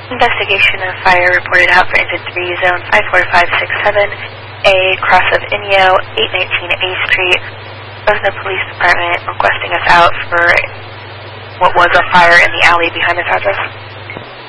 Investigation of fire reported out for Engine 3, Zone 54567A, cross of Inyo, 819 A Street. Fresno Police Department requesting us out for what was a fire in the alley behind this address.